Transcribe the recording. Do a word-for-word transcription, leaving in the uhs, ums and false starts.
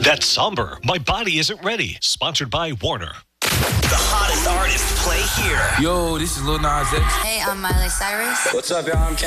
That's somber. My Body Isn't Ready. Sponsored by Warner. The hottest artists play here. Yo, this is Lil Nas X. Hey, I'm Miley Cyrus. What's up, y'all? I'm Ken.